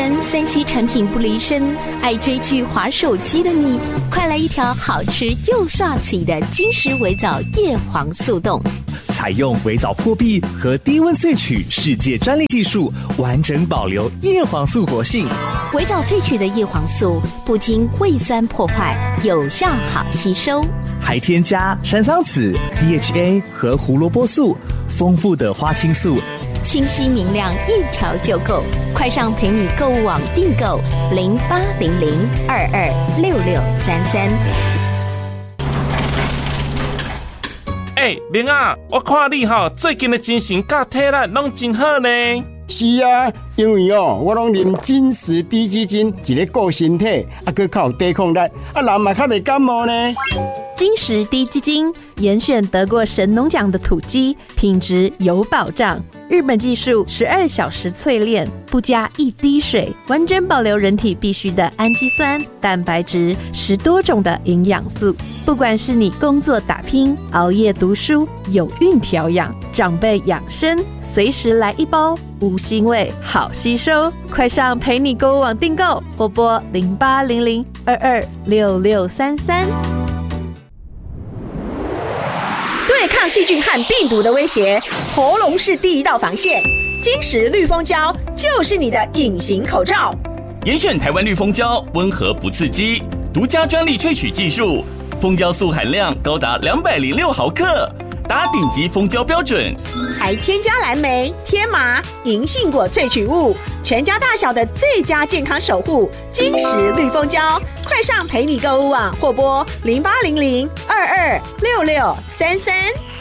人3C 产品不离身，爱追剧滑手机的你，快来一条好吃又帅气的金石微藻叶黄素冻。 采用微藻破壁和低温萃取世界专利技术，完整保留叶黄素活性。 微藻萃取的叶黄素不经胃酸破坏，有效好吸收， 还添加山桑子、DHA 和胡萝卜素，丰富的花青素， 清晰明亮，一条就够。快上陪你购物网订购0800226633。 明啊，我看你最近的精神甲体力拢真好呢。 是啊，因为我拢啉金石低基金，一个顾身体，还靠抵抗力，人嘛较袂感冒呢。 金石低基金严选得过神农奖的土鸡，品质有保障。日本技术12小时淬炼，不加一滴水，完整保留人体必需的氨基酸、蛋白质，10多种的营养素。不管是你工作打拼、熬夜读书、有孕调养、长辈养生，随时来一包，无腥味，好吸收。快上陪你购物网订购，或拨0800226633。 对抗细菌和病毒的威胁，喉咙是第一道防线。金石绿蜂胶就是你的隐形口罩。 严选台湾绿蜂胶，温和不刺激，独家专利萃取技术，蜂胶素含量高达206毫克，达顶级蜂胶标准， 还添加蓝莓、天麻、银杏果萃取物，全家大小的最佳健康守护。金石绿蜂胶，快上陪你购物网或拨0800226633。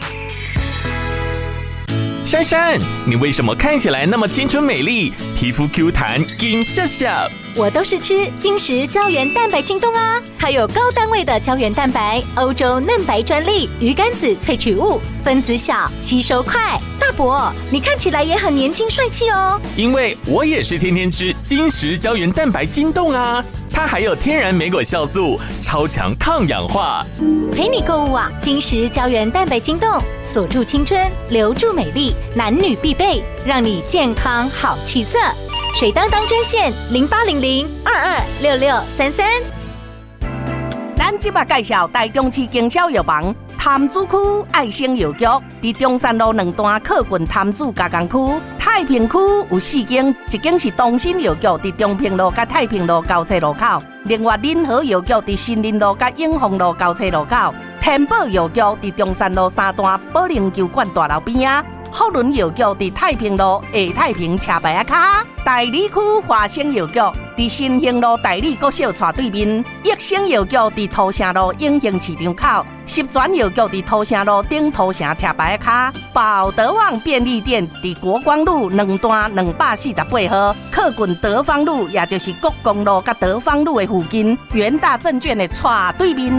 珊珊，你为什么看起来那么青春美丽，皮肤 Q 弹金笑笑？ 我都是吃金石胶原蛋白晶冻啊，它有高单位的胶原蛋白，欧洲嫩白专利，鱼肝子萃取物，分子小，吸收快。大伯，你看起来也很年轻帅气哦。 因为我也是天天吃金石胶原蛋白晶冻啊，它还有天然莓果酵素，超强抗氧化。 陪你购物网，金石胶原蛋白晶冻，锁住青春，留住美丽，男女必备，让你健康好气色。水当当专线0800226633。 咱即摆介绍台中市经销药房潭子区爱生药局，伫中山路2段靠近潭子加工区。太平区有4间，一间是东新药局，伫中平路甲太平路交叉路口；另外仁和药局伫新林路甲永丰路交叉路口；天宝药局伫中山路3段保龄球馆大楼边啊。福伦药局伫太平路下太平车牌仔卡，大理区华生药局伫新兴路大理国小斜对面，益生药局伫土城路永兴市场口，十全药局伫土城路顶土城车牌仔卡，宝德旺便利店伫国光路2段248号，靠近德芳路，也就是国公路甲德芳路的附近，元大证券的斜对面。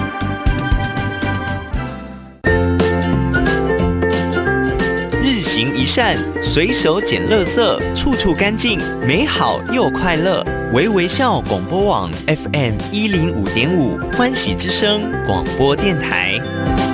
日行一善，随手捡垃圾，处处干净，美好又快乐。微微笑广播网 FM105.5欢喜之声广播电台。